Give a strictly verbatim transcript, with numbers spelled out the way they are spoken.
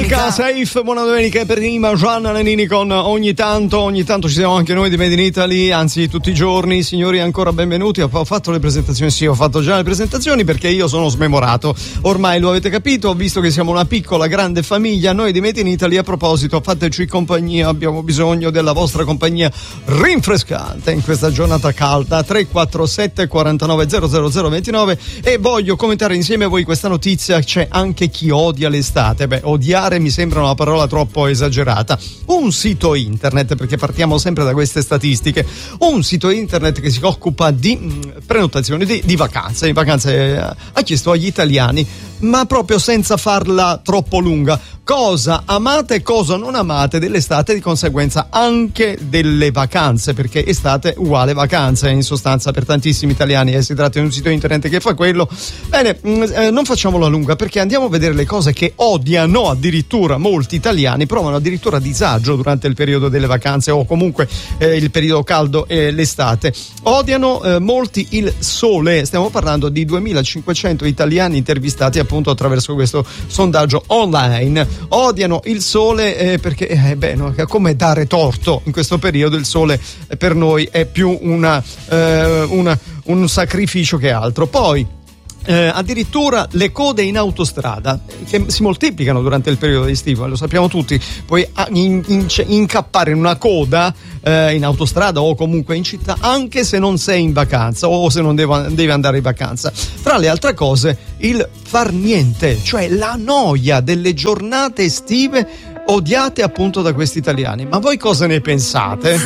domenica, safe, buona domenica per prima Gianna Nannini con ogni tanto, ogni tanto ci siamo anche noi di Made in Italy, anzi tutti i giorni. Signori, ancora benvenuti. Ho fatto le presentazioni, sì, ho fatto già le presentazioni perché io sono smemorato, ormai lo avete capito, visto che siamo una piccola grande famiglia noi di Made in Italy. A proposito, fateci compagnia, abbiamo bisogno della vostra compagnia rinfrescante in questa giornata calda. Tre quattro sette quarantanove zero zero zero ventinove. E voglio commentare insieme a voi questa notizia. C'è anche chi odia l'estate. Beh, odiare mi sembra una parola troppo esagerata. Un sito internet, perché partiamo sempre da queste statistiche, un sito internet che si occupa di mh, prenotazioni di, di vacanze, di vacanze eh, ha chiesto agli italiani, ma proprio senza farla troppo lunga, cosa amate e cosa non amate dell'estate, di conseguenza anche delle vacanze, perché estate uguale vacanza in sostanza per tantissimi italiani, e si tratta di un sito internet che fa quello. Bene, eh, non facciamola lunga, perché andiamo a vedere le cose che odiano addirittura molti italiani, provano addirittura disagio durante il periodo delle vacanze o comunque eh, il periodo caldo e l'estate. Odiano eh, molti il sole, stiamo parlando di duemilacinquecento italiani intervistati appunto attraverso questo sondaggio online. Odiano il sole eh, perché eh, beh, no, come dare torto in questo periodo. Il sole eh, per noi è più una, eh, una, un sacrificio che altro. Poi Eh, addirittura le code in autostrada che si moltiplicano durante il periodo estivo, lo sappiamo tutti. Puoi in, in, incappare in una coda eh, in autostrada o comunque in città anche se non sei in vacanza o se non devo, devi andare in vacanza. Tra le altre cose, il far niente, cioè la noia delle giornate estive odiate appunto da questi italiani. Ma voi cosa ne pensate?